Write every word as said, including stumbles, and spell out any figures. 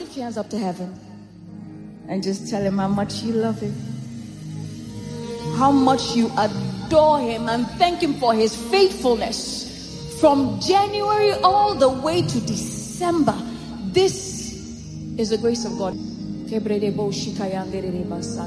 your hands up to heaven and just tell him how much you love him, how much you adore him, and thank him for his faithfulness from January all the way to December. This is the grace of God.